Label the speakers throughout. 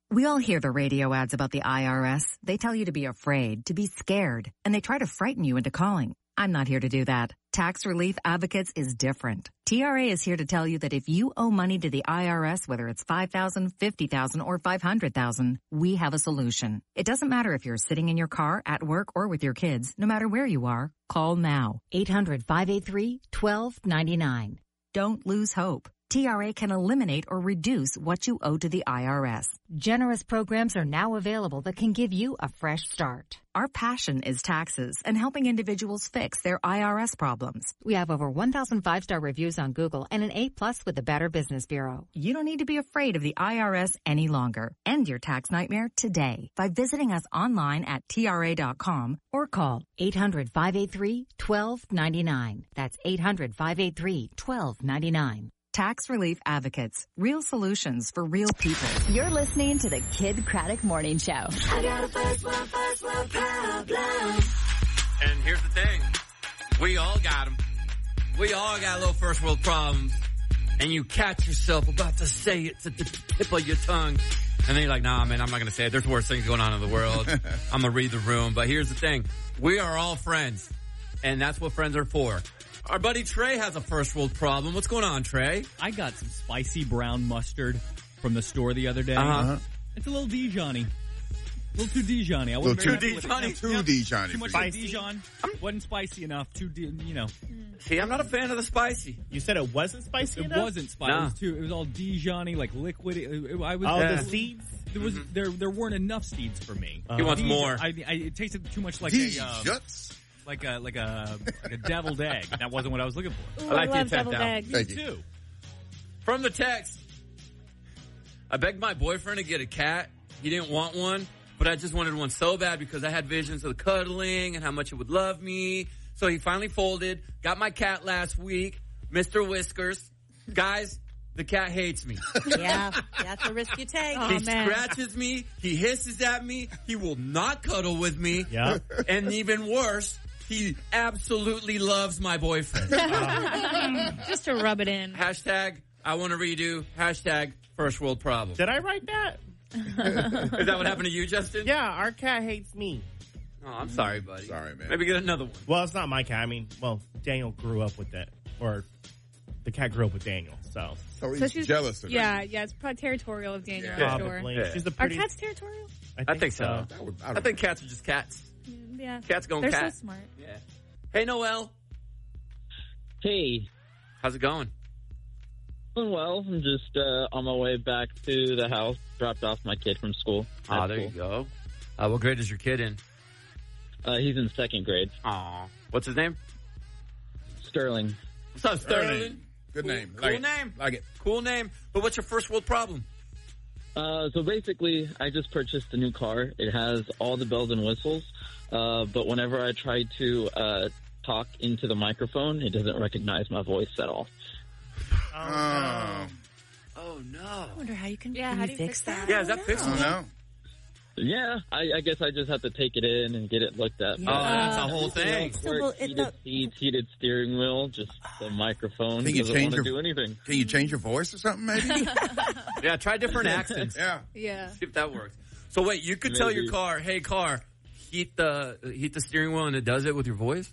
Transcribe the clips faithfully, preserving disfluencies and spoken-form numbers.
Speaker 1: We all hear the radio ads about the I R S. They tell you to be afraid, to be scared, and they try to frighten you into calling. I'm not here to do that. Tax Relief Advocates is different. T R A is here to tell you that if you owe money to the I R S, whether it's five thousand dollars, fifty thousand dollars, or five hundred thousand dollars, we have a solution. It doesn't matter if you're sitting in your car, at work, or with your kids. No matter where you are, call now. eight hundred, five eight three, one two nine nine. Don't lose hope. T R A can eliminate or reduce what you owe to the I R S. Generous programs are now available that can give you a fresh start. Our passion is taxes and helping individuals fix their I R S problems. We have over one thousand five-star reviews on Google and an A plus with the Better Business Bureau. You don't need to be afraid of the I R S any longer. End your tax nightmare today by visiting us online at T R A dot com or call eight hundred, five eight three, one two nine nine. That's eight hundred, five eight three, one two nine nine. Tax Relief Advocates. Real solutions for real people.
Speaker 2: You're listening to the Kid Craddock Morning Show. I got a first world, first world problem.
Speaker 3: And here's the thing. We all got them. We all got little first world problems. And you catch yourself about to say it to the tip of your tongue. And then you're like, nah, man, I'm not going to say it. There's worse things going on in the world. I'm going to read the room. But here's the thing. We are all friends. And that's what friends are for. Our buddy Trey has a first world problem. What's going on, Trey?
Speaker 4: I got some spicy brown mustard from the store the other day.
Speaker 3: Uh-huh.
Speaker 4: It's a little Dijon-y. A little too Dijon-y. I wasn't
Speaker 3: too
Speaker 4: very happy with
Speaker 3: Dijon-y?
Speaker 4: it.
Speaker 5: Too
Speaker 4: Yeah,
Speaker 5: Dijon-y.
Speaker 4: Too much
Speaker 5: for you.
Speaker 4: like Dijon. Wasn't spicy enough. Too, di- you know.
Speaker 3: See, I'm not a fan of the spicy.
Speaker 6: You said it wasn't spicy
Speaker 4: It
Speaker 6: enough?
Speaker 4: wasn't spicy.
Speaker 3: Nah.
Speaker 4: It was too. It was all Dijon-y, like liquid. It, it, I was.
Speaker 6: Oh,
Speaker 3: Yeah.
Speaker 6: the seeds?
Speaker 4: There was
Speaker 3: Mm-hmm.
Speaker 4: there there weren't enough seeds for me.
Speaker 3: He wants
Speaker 4: Dijon-
Speaker 3: more.
Speaker 4: I, I, it tasted too much like
Speaker 5: These
Speaker 4: a um,
Speaker 5: shuts.
Speaker 4: like a like a like a deviled egg. That wasn't what I was looking for.
Speaker 7: Ooh,
Speaker 3: I like
Speaker 7: I
Speaker 3: the
Speaker 7: love
Speaker 3: attempt
Speaker 7: deviled
Speaker 3: now.
Speaker 7: eggs.
Speaker 5: Thank
Speaker 4: Me
Speaker 5: you.
Speaker 4: too.
Speaker 3: From the text, I begged my boyfriend to get a cat. He didn't want one, but I just wanted one so bad because I had visions of cuddling and how much it would love me. So he finally folded, got my cat last week, Mister Whiskers. Guys, the cat hates me.
Speaker 8: Yeah, that's a risk you take.
Speaker 7: Oh,
Speaker 3: he
Speaker 7: man.
Speaker 3: scratches me. He hisses at me. He will not cuddle with me.
Speaker 6: Yeah.
Speaker 3: And even worse, he absolutely loves my boyfriend.
Speaker 7: Just to rub it in.
Speaker 3: Hashtag, I want to redo. Hashtag, first world problem.
Speaker 6: Did I write that?
Speaker 3: Is that what happened to you, Justin?
Speaker 6: Yeah, our cat hates me.
Speaker 3: Oh, I'm sorry, buddy.
Speaker 5: Sorry, man.
Speaker 3: Maybe get another one.
Speaker 6: Well, it's not my cat. I mean, well, Daniel grew up with that. Or the cat grew up with Daniel, so.
Speaker 5: So he's
Speaker 7: So she's
Speaker 5: jealous of
Speaker 7: Yeah,
Speaker 5: it.
Speaker 7: yeah, it's probably territorial of Daniel,
Speaker 3: Yeah.
Speaker 7: I'm sure.
Speaker 6: Probably.
Speaker 3: Yeah.
Speaker 6: She's a
Speaker 7: Are
Speaker 6: pretty...
Speaker 7: cats territorial?
Speaker 3: I think so.
Speaker 5: That would, I,
Speaker 3: I think cats are just cats.
Speaker 7: Mm, Yeah.
Speaker 3: Cats going
Speaker 7: They're
Speaker 3: cat.
Speaker 7: so smart.
Speaker 3: Yeah. Hey, Noel.
Speaker 9: Hey,
Speaker 3: How's it going?
Speaker 9: doing well. I'm just uh, on my way back to the house. Dropped off my kid from school.
Speaker 3: Ah,
Speaker 9: At
Speaker 3: there you
Speaker 9: school.
Speaker 3: go. Uh, what grade is your kid in?
Speaker 9: Uh, he's in second grade.
Speaker 3: Aw. What's his name?
Speaker 9: Sterling.
Speaker 3: What's up, Sterling?
Speaker 5: Sterling. Good
Speaker 3: Cool-
Speaker 5: name.
Speaker 3: Cool
Speaker 5: Like it.
Speaker 3: name.
Speaker 5: Like it.
Speaker 3: Cool name. But what's your first world problem?
Speaker 9: Uh, so basically, I just purchased a new car. It has all the bells and whistles, uh, but whenever I try to uh, talk into the microphone, it doesn't recognize my voice at all.
Speaker 5: Oh,
Speaker 3: Oh, no.
Speaker 8: I wonder how you can,
Speaker 7: Yeah,
Speaker 8: can
Speaker 7: how
Speaker 8: you
Speaker 7: do you
Speaker 8: fix
Speaker 7: fix
Speaker 8: that.
Speaker 7: that?
Speaker 3: Yeah, is that
Speaker 5: I
Speaker 3: fixable?
Speaker 5: don't know.
Speaker 9: Yeah, I, I guess I just have to take it in and get it looked at.
Speaker 3: Oh, that's a whole thing.
Speaker 8: So, well, it-
Speaker 9: heated
Speaker 8: the-
Speaker 9: seats, heated steering wheel, just the microphone
Speaker 5: Can you
Speaker 9: doesn't
Speaker 5: change
Speaker 9: want to
Speaker 5: your-
Speaker 9: do anything.
Speaker 5: Can you change your voice or something, maybe?
Speaker 3: Yeah, try different accents.
Speaker 5: Yeah.
Speaker 7: Yeah.
Speaker 3: See if that works. So wait, you could tell
Speaker 9: Maybe.
Speaker 3: your car, hey car, heat the heat the steering wheel and it does it with your voice?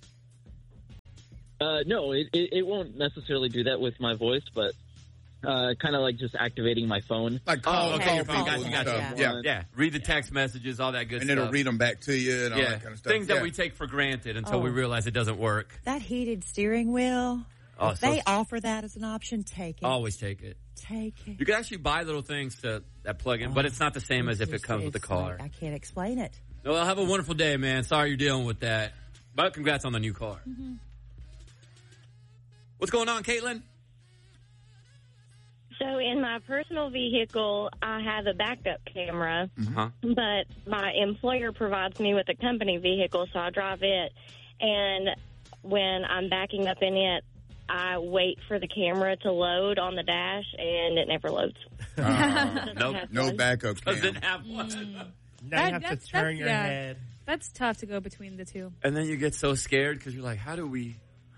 Speaker 9: Uh, no, it, it, it won't necessarily do that with my voice, but uh, kind of like just activating my phone.
Speaker 5: Like call,
Speaker 3: Oh, okay,
Speaker 5: call
Speaker 3: you're fine.
Speaker 5: people
Speaker 3: Got you,
Speaker 5: and
Speaker 3: got you.
Speaker 5: stuff.
Speaker 9: Yeah.
Speaker 5: Yeah.
Speaker 3: Yeah, read the text messages, all that good
Speaker 5: And
Speaker 3: stuff.
Speaker 5: it'll read them back to you and all
Speaker 3: yeah,
Speaker 5: that kind of stuff.
Speaker 3: things that
Speaker 5: Yeah.
Speaker 3: we take for granted until
Speaker 8: Oh.
Speaker 3: we realize it doesn't work.
Speaker 8: That heated steering wheel,
Speaker 3: Oh,
Speaker 8: if
Speaker 3: so-
Speaker 8: they offer that as an option, take it.
Speaker 3: Always take it.
Speaker 8: Take it.
Speaker 3: You can actually buy little things to that plug in, but it's not the same as if it
Speaker 8: It's
Speaker 3: comes
Speaker 8: just-
Speaker 3: with the
Speaker 8: it's
Speaker 3: car.
Speaker 8: like- I can't explain it.
Speaker 3: Well, have a wonderful day, man. Sorry you're dealing with that. But congrats on the new car.
Speaker 7: Mm-hmm.
Speaker 3: What's going on, Caitlin?
Speaker 10: So in my personal vehicle, I have a backup camera,
Speaker 3: Uh-huh.
Speaker 10: but my employer provides me with a company vehicle, so I drive it. And when I'm backing up in it, I wait for the camera to load on the dash, and it never loads.
Speaker 5: Uh,
Speaker 3: Nope.
Speaker 5: no backup cam.
Speaker 3: Doesn't have one.
Speaker 6: Now
Speaker 7: That-
Speaker 6: you have
Speaker 7: that's-
Speaker 6: to turn
Speaker 7: that's-
Speaker 6: your
Speaker 7: yeah.
Speaker 6: head.
Speaker 7: That's tough to go between the two.
Speaker 3: And then you get so scared because you're like, how do we,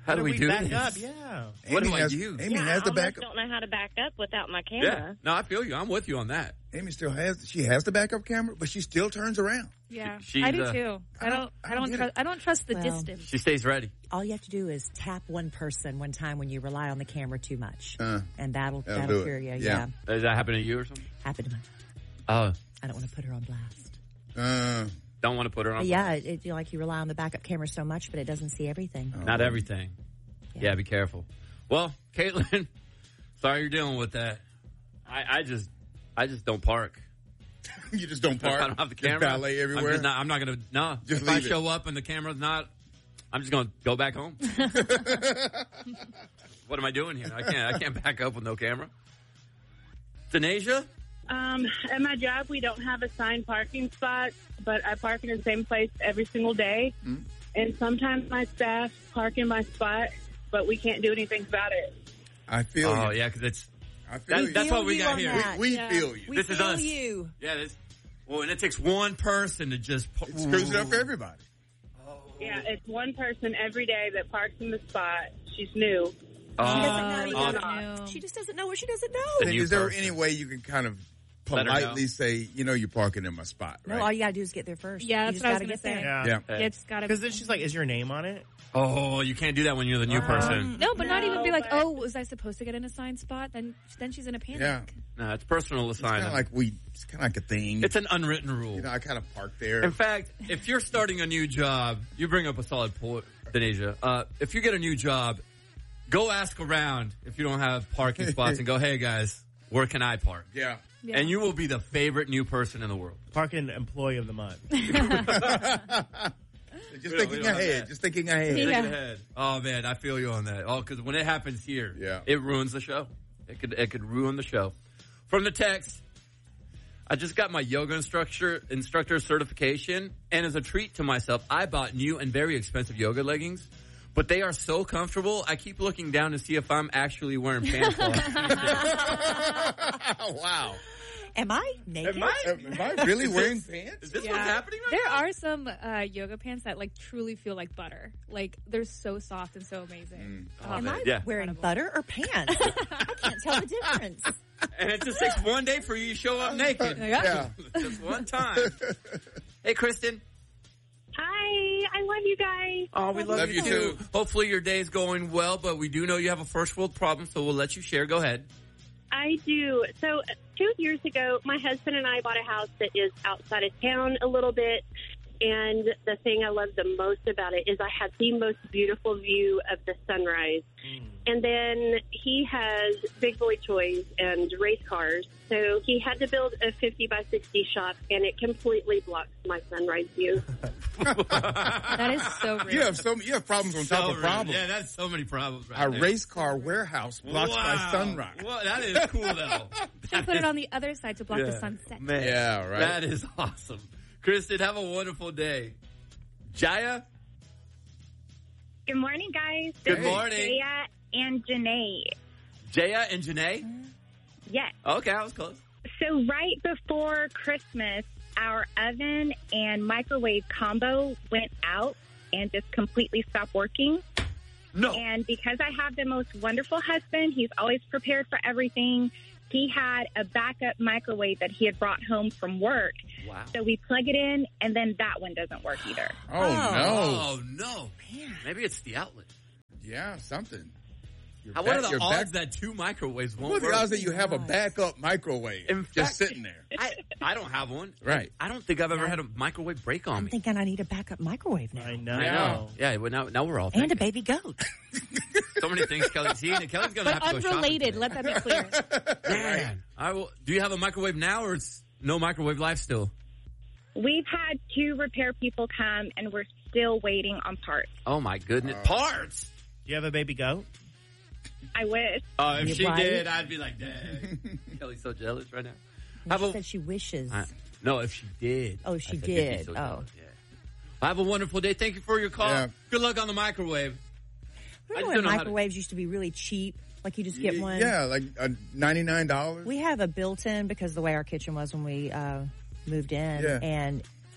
Speaker 3: How do we do
Speaker 6: back
Speaker 3: this?
Speaker 6: up? Yeah.
Speaker 3: What
Speaker 5: Amy
Speaker 3: do I
Speaker 5: has,
Speaker 3: use?
Speaker 5: Amy
Speaker 10: yeah,
Speaker 5: has
Speaker 10: I
Speaker 5: the
Speaker 10: almost
Speaker 5: backup.
Speaker 10: don't know how to back up without my
Speaker 3: Yeah.
Speaker 10: camera.
Speaker 3: No, I feel you. I'm with you on that.
Speaker 5: Amy still has. She has the backup camera, but she still turns around.
Speaker 7: Yeah,
Speaker 3: She's,
Speaker 7: I do
Speaker 3: uh,
Speaker 7: too. I
Speaker 5: I
Speaker 7: don't.
Speaker 5: don't-
Speaker 7: I
Speaker 5: I
Speaker 7: don't.
Speaker 5: don't get
Speaker 7: trust. I don't trust the
Speaker 8: Well,
Speaker 7: distance.
Speaker 3: She stays ready.
Speaker 8: All you have to do is tap one person one time when you rely on the camera too much,
Speaker 5: Uh,
Speaker 8: and that'll
Speaker 5: that'll
Speaker 8: that'll
Speaker 5: do it.
Speaker 8: cure you.
Speaker 5: Yeah.
Speaker 8: Yeah.
Speaker 3: Does that happen to you or something?
Speaker 8: Happened to me.
Speaker 3: Oh,
Speaker 8: I don't want to put her on blast.
Speaker 5: uh,
Speaker 3: don't want to put her on.
Speaker 8: But yeah, it, it, you know, like you rely on the backup camera so much, but it doesn't see everything.
Speaker 3: Not everything.
Speaker 8: Yeah.
Speaker 3: Yeah, be careful. Well, Caitlin, sorry you're dealing with that. I, I just, I just don't park.
Speaker 5: you just don't park.
Speaker 3: I don't have the
Speaker 5: Just
Speaker 3: camera.
Speaker 5: valet
Speaker 3: I'm,
Speaker 5: everywhere.
Speaker 3: just not, I'm not gonna. No,
Speaker 5: Just
Speaker 3: if I
Speaker 5: leave it.
Speaker 3: show up and the camera's not, I'm just gonna go back home. What am I doing here? I can't. I can't back up with no camera. Denasia?
Speaker 11: Um, at my job, we don't have assigned parking spots, but I park in the same place every single day.
Speaker 5: Mm.
Speaker 11: And sometimes my staff park in my spot, but we can't do anything about it.
Speaker 5: I feel
Speaker 3: Oh
Speaker 5: you.
Speaker 3: yeah, because it's
Speaker 5: I feel
Speaker 3: that,
Speaker 5: you.
Speaker 3: that's
Speaker 8: Feel
Speaker 3: what we
Speaker 8: you
Speaker 3: got
Speaker 8: on
Speaker 3: here.
Speaker 8: that.
Speaker 5: we
Speaker 7: Yeah.
Speaker 5: feel you.
Speaker 8: We
Speaker 3: This is
Speaker 8: feel
Speaker 3: us.
Speaker 8: you.
Speaker 3: Yeah, this. Well, and it takes one person to just pu-
Speaker 5: It screws it up for everybody.
Speaker 11: Yeah, it's one person every day that parks in the spot. She's new.
Speaker 3: Oh,
Speaker 8: She doesn't know
Speaker 3: oh,
Speaker 8: either.
Speaker 7: no.
Speaker 8: She just doesn't know what she doesn't know.
Speaker 3: The
Speaker 5: And
Speaker 3: new
Speaker 5: is there
Speaker 3: person.
Speaker 5: any way you can kind of
Speaker 3: Let her know.
Speaker 5: politely say, you know, you're parking in my spot,
Speaker 8: No,
Speaker 5: right?
Speaker 8: all you gotta do is get there first.
Speaker 7: Yeah,
Speaker 8: You
Speaker 7: that's
Speaker 8: just
Speaker 7: what I was
Speaker 8: gotta
Speaker 7: gonna
Speaker 8: get there.
Speaker 7: say.
Speaker 6: Yeah.
Speaker 5: yeah.
Speaker 3: Hey.
Speaker 7: Yeah, it's gotta.
Speaker 6: Because then she's like, "Is your name on it?"
Speaker 3: Oh, you can't do that when you're the new person.
Speaker 7: No, but not
Speaker 11: No,
Speaker 7: even be like,
Speaker 11: but-
Speaker 7: oh, was I supposed to get an assigned spot? Then, then she's in a panic.
Speaker 5: Yeah.
Speaker 3: No, it's personal
Speaker 5: It's kind
Speaker 3: assignment.
Speaker 5: of like we. It's kind of like a thing.
Speaker 3: It's an unwritten rule.
Speaker 5: you know, I kind of park there.
Speaker 3: In fact, if you're starting a new job, you bring up a solid point, Denasia. Uh, if you get a new job, go ask around if you don't have parking spots and go, hey guys, where can I park?
Speaker 5: yeah.
Speaker 7: Yeah.
Speaker 3: And you will be the favorite new person in the world.
Speaker 6: Parking employee of the month.
Speaker 5: Just
Speaker 3: We don't- we
Speaker 5: thinking
Speaker 3: don't have
Speaker 5: ahead.
Speaker 3: that.
Speaker 5: Just thinking ahead.
Speaker 7: Yeah.
Speaker 3: Thinking ahead. Oh man, I feel you on that. Oh, because when it happens here,
Speaker 5: Yeah.
Speaker 3: it ruins the show. It could it could ruin the show. From the text, I just got my yoga instructor instructor certification, and as a treat to myself, I bought new and very expensive yoga leggings. But they are so comfortable, I keep looking down to see if I'm actually wearing pants. while I'm
Speaker 5: wow.
Speaker 8: Am I naked?
Speaker 3: Am I?
Speaker 5: Am I really wearing pants?
Speaker 3: Is this
Speaker 7: Yeah.
Speaker 3: what's happening right
Speaker 7: There
Speaker 3: now?
Speaker 7: are some uh, yoga pants that like truly feel like butter. Like they're so soft and so amazing.
Speaker 3: Oh,
Speaker 8: Am
Speaker 3: man.
Speaker 8: I
Speaker 3: Yeah.
Speaker 8: wearing butter or pants? I can't tell the difference.
Speaker 3: And it just takes one day for you to show up naked.
Speaker 5: Yeah.
Speaker 3: Just one time. Hey, Kristen.
Speaker 11: Hi, I love you guys.
Speaker 3: Oh, we love,
Speaker 5: Love
Speaker 3: you
Speaker 5: you
Speaker 3: too.
Speaker 5: too.
Speaker 3: Hopefully your day's going well, but we do know you have a first world problem, so we'll let you share. Go ahead.
Speaker 11: I do. So two years ago, my husband and I bought a house that is outside of town a little bit. And the thing I love the most about it is I had the most beautiful view of the sunrise. And then he has big boy toys and race cars. So he had to build a fifty by sixty shop, and it completely blocks my sunrise view.
Speaker 7: That is so rude.
Speaker 5: You have so you have problems on top
Speaker 3: So
Speaker 5: of
Speaker 3: rude.
Speaker 5: problems.
Speaker 3: Yeah, that's so many problems right
Speaker 5: Our
Speaker 3: there.
Speaker 5: race car warehouse blocks
Speaker 3: Wow.
Speaker 5: by sunrise.
Speaker 3: Well, that is cool, though.
Speaker 7: Should put it on the other side to block the
Speaker 3: Yeah.
Speaker 7: sunset.
Speaker 3: Man,
Speaker 5: Yeah, right.
Speaker 3: That is awesome. Kristen, have a wonderful day. Jaya?
Speaker 11: Good morning, guys.
Speaker 3: Good morning.
Speaker 11: Jaya and Janae.
Speaker 3: Jaya and Janae?
Speaker 11: Yes.
Speaker 3: Okay, I was close.
Speaker 11: So right before Christmas, our oven and microwave combo went out and just completely stopped working.
Speaker 3: No.
Speaker 11: And because I have the most wonderful husband, he's always prepared for everything. He had a backup microwave that he had brought home from work.
Speaker 3: Wow.
Speaker 11: So we plug it in, and then that one doesn't work either.
Speaker 5: Oh, no.
Speaker 3: Oh, no. Maybe it's the outlet.
Speaker 5: Yeah, something. Your
Speaker 3: How, what
Speaker 5: back-
Speaker 3: are the
Speaker 5: your
Speaker 3: odds
Speaker 5: back-
Speaker 3: that two microwaves won't
Speaker 5: What are
Speaker 3: work?
Speaker 5: the odds that you have a backup microwave
Speaker 3: In
Speaker 5: just
Speaker 3: fact-
Speaker 5: sitting there?
Speaker 3: I, I don't have one.
Speaker 5: Right.
Speaker 3: I don't think I've ever had a microwave break on
Speaker 8: I'm
Speaker 3: me.
Speaker 8: thinking I need a backup microwave now.
Speaker 6: I know.
Speaker 3: I know. Yeah, well, now, now we're all
Speaker 8: And a
Speaker 3: thinking.
Speaker 8: baby goat.
Speaker 3: So many things, Kelly. See, Kelly's going to have
Speaker 7: But
Speaker 3: to go shopping
Speaker 7: unrelated.
Speaker 3: today.
Speaker 7: Let that be clear.
Speaker 3: Man, I will. Do you have a microwave now, or it's no microwave life still?
Speaker 11: We've had two repair people come, and we're still waiting on parts.
Speaker 3: Oh my goodness, parts.
Speaker 6: Do you have a baby goat?
Speaker 11: I wish.
Speaker 3: Oh, if
Speaker 8: You
Speaker 3: she
Speaker 8: right?
Speaker 3: did, I'd be like, dang. Kelly's so jealous right now. Have
Speaker 8: She
Speaker 3: a,
Speaker 8: said she wishes.
Speaker 3: I- no, if she did.
Speaker 8: Oh, she
Speaker 3: I said,
Speaker 8: did.
Speaker 3: "You'd be so
Speaker 8: Oh.
Speaker 3: jealous." Yeah. Have a wonderful day. Thank you for your call.
Speaker 5: Yeah.
Speaker 3: Good luck on the microwave. I
Speaker 8: Remember
Speaker 3: just
Speaker 8: when
Speaker 3: don't know how to-
Speaker 8: microwaves used to be really cheap? Like you just get one?
Speaker 5: Yeah, like uh, ninety-nine dollars.
Speaker 8: We have a built-in because the way our kitchen was when we uh, moved in.
Speaker 5: Yeah.
Speaker 8: And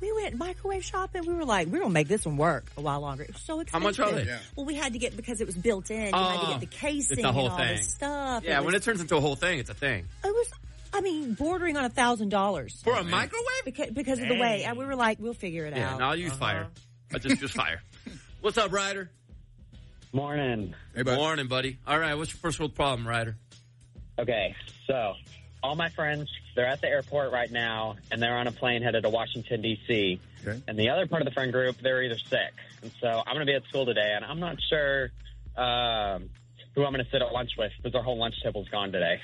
Speaker 8: We went microwave shopping. We were like, we're going to make this one work a while longer. It was so
Speaker 3: How
Speaker 8: expensive.
Speaker 3: much are they?
Speaker 5: Yeah.
Speaker 8: Well, we had to get, because it was built in, you
Speaker 3: Oh,
Speaker 8: had to get the casing
Speaker 3: it's a whole
Speaker 8: and all
Speaker 3: thing.
Speaker 8: this stuff.
Speaker 3: Yeah,
Speaker 8: it
Speaker 3: when
Speaker 8: was,
Speaker 3: it turns into a whole thing, it's a thing.
Speaker 8: it was, I mean, bordering on a thousand dollars.
Speaker 3: For a microwave?
Speaker 8: Because, because of the way. And we were like, we'll figure it
Speaker 3: Yeah,
Speaker 8: out.
Speaker 3: no, I'll use
Speaker 6: Uh-huh.
Speaker 3: fire. I just use fire. What's up, Ryder?
Speaker 9: Morning.
Speaker 5: Hey, bud.
Speaker 3: Morning, buddy. All right, what's your first world problem, Ryder?
Speaker 9: Okay, so all my friends, they're at the airport right now, and they're on a plane headed to Washington, D C
Speaker 5: Okay.
Speaker 9: And the other part of the friend group, they're either sick. And so I'm going to be at school today, and I'm not sure um, who I'm going to sit at lunch with because our whole lunch table's gone today.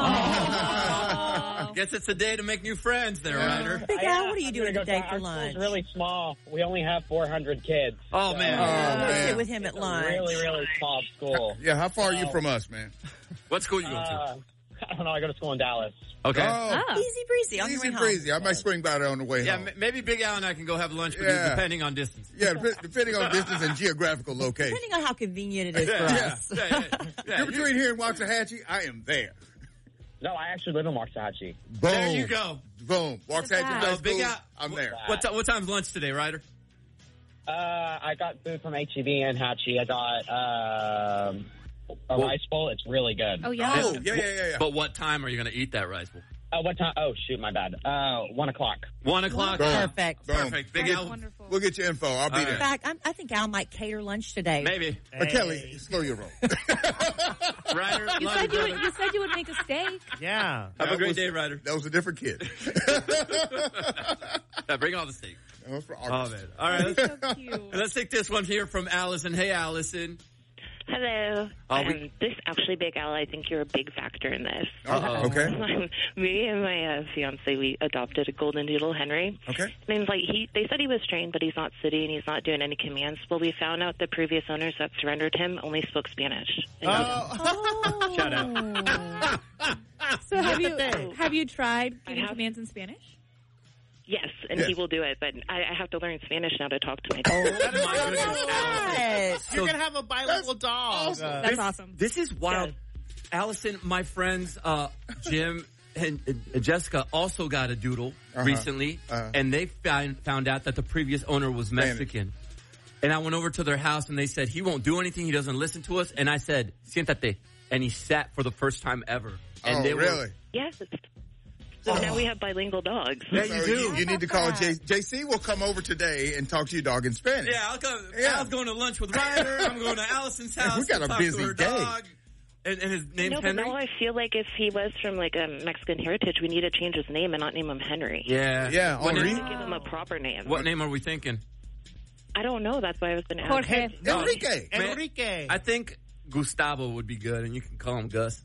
Speaker 7: Oh.
Speaker 3: Guess it's a day to make new friends there, Ryder.
Speaker 8: Big Al, what are you
Speaker 9: I'm
Speaker 8: doing
Speaker 9: gonna go
Speaker 8: today
Speaker 9: to-
Speaker 8: for
Speaker 9: our
Speaker 8: lunch?
Speaker 9: school's really small. We only have four hundred kids.
Speaker 3: Oh,
Speaker 9: So
Speaker 3: man.
Speaker 5: Oh,
Speaker 8: Go
Speaker 5: man.
Speaker 8: sit with him at
Speaker 9: It's a
Speaker 8: lunch.
Speaker 9: really, really small school.
Speaker 5: Yeah, how far are you
Speaker 9: Oh.
Speaker 5: from us, man?
Speaker 3: What school you go to?
Speaker 9: Uh, I don't know. I go to school in Dallas.
Speaker 3: Okay.
Speaker 5: Oh,
Speaker 7: Oh.
Speaker 8: Easy breezy on your
Speaker 5: easy
Speaker 8: way home.
Speaker 5: breezy. I might swing by there on the way
Speaker 3: Yeah,
Speaker 5: home.
Speaker 3: m- maybe Big Al and I can go have lunch with
Speaker 5: Yeah.
Speaker 3: you, depending on distance.
Speaker 5: Yeah, dep- depending on distance and geographical location.
Speaker 8: Depending on how convenient it is for
Speaker 3: Yeah,
Speaker 8: us.
Speaker 3: yeah, yeah, yeah.
Speaker 5: You're between here and Waxahachie, I am there.
Speaker 9: No, I actually live in Waxahachie.
Speaker 5: Boom.
Speaker 3: There you go.
Speaker 5: Boom. Waxahachie
Speaker 7: that?
Speaker 5: High
Speaker 3: So, Big
Speaker 5: School,
Speaker 3: Al-
Speaker 5: I'm there.
Speaker 3: What, ti- what time's lunch today, Ryder?
Speaker 9: Uh, I got food from H E B and Hatchie. I got um, a
Speaker 3: Well-
Speaker 9: rice bowl. It's really good.
Speaker 7: Oh, yeah.
Speaker 5: Oh, yeah, yeah, yeah, yeah.
Speaker 3: But what time are you going to eat that rice bowl?
Speaker 9: Uh, what time? Oh, shoot, my bad. Uh, one o'clock.
Speaker 3: One o'clock?
Speaker 5: Boom.
Speaker 8: Perfect.
Speaker 5: Boom.
Speaker 3: Perfect. Big
Speaker 7: That's
Speaker 3: Al?
Speaker 7: wonderful.
Speaker 5: We'll get your info. I'll be
Speaker 3: All
Speaker 8: In
Speaker 5: there.
Speaker 8: fact, I'm, I think Al might cater lunch today.
Speaker 3: Maybe.
Speaker 5: But Kelly, slow your roll.
Speaker 3: Ryder,
Speaker 7: You
Speaker 3: love
Speaker 7: said
Speaker 3: you,
Speaker 7: you,
Speaker 3: brother.
Speaker 7: would, you said you would make a steak.
Speaker 6: Yeah.
Speaker 3: Have a
Speaker 5: That
Speaker 3: great
Speaker 5: was-
Speaker 3: day, Ryder.
Speaker 5: That was a different kid.
Speaker 3: Yeah, bring all the steak.
Speaker 5: That was for
Speaker 3: Oh,
Speaker 5: Arkansas.
Speaker 3: man. All right.
Speaker 7: So cute.
Speaker 3: Let's take this one here from Allison. Hey, Allison.
Speaker 12: Hello.
Speaker 3: Oh,
Speaker 12: um,
Speaker 3: we-
Speaker 12: this actually, Big Al, I think you're a big factor in this.
Speaker 5: Uh-oh. Okay.
Speaker 12: Me and my uh, fiance, we adopted a golden doodle, Henry.
Speaker 5: Okay.
Speaker 12: His name's like he. They said he was trained, but he's not sitting. He's not doing any commands. Well, we found out the previous owners that surrendered him only spoke Spanish. And
Speaker 8: Oh.
Speaker 3: Shout out.
Speaker 7: So have you
Speaker 12: thing.
Speaker 7: have you tried
Speaker 12: I
Speaker 7: giving
Speaker 12: have-
Speaker 7: commands in Spanish?
Speaker 12: Yes, and
Speaker 5: Yes.
Speaker 12: he will do it, but I, I have to learn Spanish now to talk to my
Speaker 3: Oh,
Speaker 12: dog.
Speaker 3: my goodness.
Speaker 8: Yes.
Speaker 6: You're going to have a bilingual dog.
Speaker 5: awesome.
Speaker 6: Uh,
Speaker 7: That's
Speaker 3: This-
Speaker 7: awesome.
Speaker 3: This is wild. Allison, my friends, uh, Jim and, and Jessica also got a doodle
Speaker 5: Uh-huh.
Speaker 3: recently,
Speaker 5: Uh-huh.
Speaker 3: and they found, found out that the previous owner was
Speaker 5: Spanish.
Speaker 3: Mexican. And I went over to their house, and they said, he won't do anything. He doesn't listen to us. And I said, siéntate. And he sat for the first time ever. And
Speaker 5: Oh,
Speaker 3: they
Speaker 5: really?
Speaker 3: Were,
Speaker 12: Yes. So now we have bilingual dogs.
Speaker 3: yeah,
Speaker 5: So
Speaker 3: you do.
Speaker 5: You, you need to call J- JC. Will come over today and talk to your dog in Spanish.
Speaker 3: Yeah, I'll go.
Speaker 5: Yeah.
Speaker 3: Al's going to lunch with Ryder. I'm going to Allison's house.
Speaker 5: We got
Speaker 3: to
Speaker 5: a
Speaker 3: talk
Speaker 5: busy
Speaker 3: to her
Speaker 5: day.
Speaker 3: dog. And, and his name's
Speaker 12: No, but
Speaker 3: Henry.
Speaker 12: now I feel like if he was from like a Mexican heritage, we need to change his name and not name him Henry.
Speaker 3: Yeah.
Speaker 5: Yeah,
Speaker 3: What
Speaker 5: Henri.
Speaker 3: name,
Speaker 12: Give him a proper name.
Speaker 3: what name are we thinking?
Speaker 12: I don't know. That's why I was going to ask.
Speaker 7: Jorge.
Speaker 5: Enrique.
Speaker 3: Man,
Speaker 6: Enrique.
Speaker 3: I think Gustavo would be good, and you can call him Gus.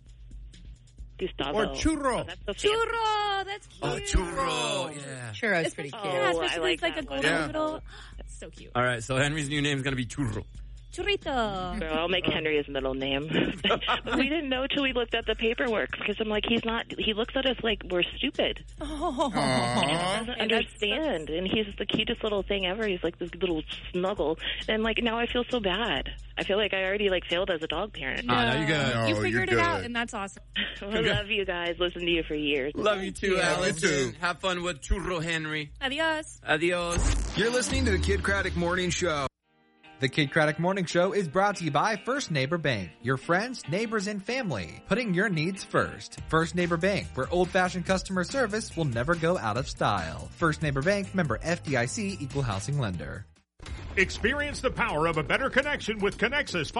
Speaker 12: Gustavo.
Speaker 6: Or Churro.
Speaker 12: Oh, that's so fancy.
Speaker 7: Churro, that's cute.
Speaker 3: Oh, churro. Yeah.
Speaker 8: Churro's
Speaker 7: It's
Speaker 8: pretty
Speaker 7: like,
Speaker 8: cute.
Speaker 12: Oh,
Speaker 7: yeah,
Speaker 12: I
Speaker 7: especially
Speaker 12: like
Speaker 7: it's like
Speaker 12: that
Speaker 7: a
Speaker 12: one.
Speaker 7: golden
Speaker 5: Yeah.
Speaker 7: little. That's so cute.
Speaker 3: All right, so Henry's new name is going to be Churro.
Speaker 7: Churrito.
Speaker 12: Girl, I'll make Henry his middle name. But we didn't know till we looked at the paperwork because I'm like, he's not. He looks at us like we're stupid.
Speaker 8: Oh.
Speaker 12: He
Speaker 5: Aw.
Speaker 12: doesn't understand, and he's the cutest little thing ever. He's like this little snuggle, and like now I feel so bad. I feel like I already like failed as a dog parent.
Speaker 3: Ah, no, you're good.
Speaker 5: No,
Speaker 7: You
Speaker 5: you're
Speaker 7: figured it out,
Speaker 5: good.
Speaker 7: and that's awesome.
Speaker 12: I love you guys. Listen to you for years.
Speaker 3: Love you too,
Speaker 8: you.
Speaker 3: Allison.
Speaker 5: Love you too.
Speaker 3: Have fun with Churro Henry.
Speaker 7: Adios.
Speaker 3: Adios.
Speaker 13: You're listening to the Kid Craddock Morning Show.
Speaker 14: The Kid Craddock Morning Show is brought to you by First Neighbor Bank, your friends, neighbors, and family, putting your needs first. First Neighbor Bank, where old-fashioned customer service will never go out of style. First Neighbor Bank, member F D I C, equal housing lender.
Speaker 15: Experience the power of a better connection with Connexus